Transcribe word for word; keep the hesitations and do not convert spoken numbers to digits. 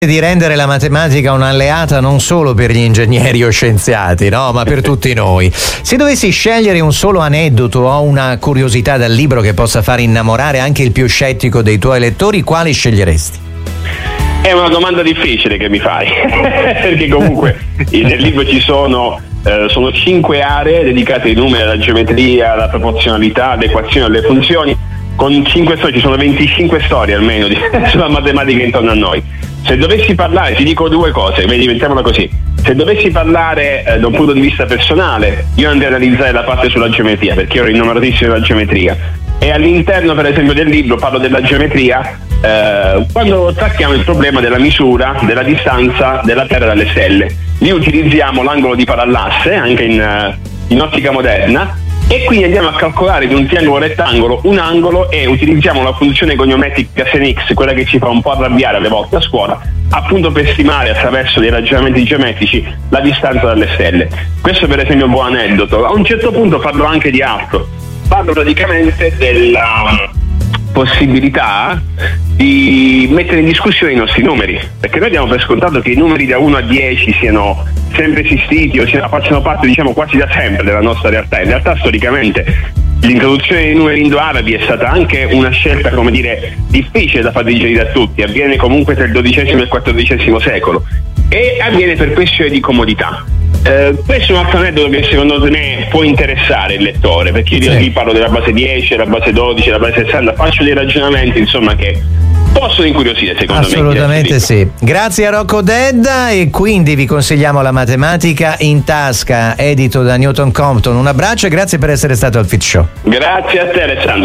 di rendere la matematica un'alleata non solo per gli ingegneri o scienziati, no, ma per tutti noi. Se dovessi scegliere un solo aneddoto o una curiosità dal libro che possa far innamorare anche il più scettico dei tuoi lettori, quali sceglieresti? È una domanda difficile che mi fai, perché comunque nel libro ci sono eh, sono cinque aree dedicate ai numeri, alla geometria, alla proporzionalità, alle equazioni, alle funzioni. Con cinque storie, ci sono venticinque storie almeno di, sulla matematica intorno a noi. Se dovessi parlare, ti dico due cose, vedi, diventiamola così. Se dovessi parlare eh, da un punto di vista personale, io andrei ad analizzare la parte sulla geometria, perché io ero innamoratissimo della geometria. E all'interno, per esempio, del libro parlo della geometria eh, quando trattiamo il problema della misura, della distanza della Terra dalle stelle. Lì utilizziamo l'angolo di parallasse, anche in, in ottica moderna, e quindi andiamo a calcolare di un triangolo rettangolo un angolo e utilizziamo la funzione goniometrica sin x, quella che ci fa un po' arrabbiare alle volte a scuola, appunto per stimare attraverso dei ragionamenti geometrici la distanza dalle stelle. Questo per esempio è un buon aneddoto. A un certo punto parlo anche di altro, parlo praticamente della possibilità di mettere in discussione i nostri numeri, perché noi diamo per scontato che i numeri da uno a dieci siano sempre esistiti o siano, facciano parte, diciamo, quasi da sempre della nostra realtà. In realtà storicamente l'introduzione dei numeri indo-arabi è stata anche una scelta, come dire, difficile da far digerire a tutti. Avviene comunque tra il dodicesimo e il quattordicesimo secolo e avviene per questione di comodità. Eh, questo è un altro aneddoto che secondo me può interessare il lettore, perché io sì. parlo della base dieci, della base dodici, della base sessanta, faccio dei ragionamenti insomma che possono incuriosire secondo assolutamente me. Assolutamente sì. Grazie a Rocco Dedda, e quindi vi consigliamo La matematica in tasca, edito da Newton Compton. Un abbraccio e grazie per essere stato al Fit Show. Grazie a te Alessandro.